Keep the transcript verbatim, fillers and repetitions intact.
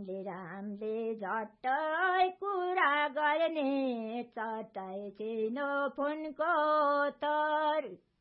रामले रामले झट्टै कुरा गर्ने चट्टै चिनो फुनको तर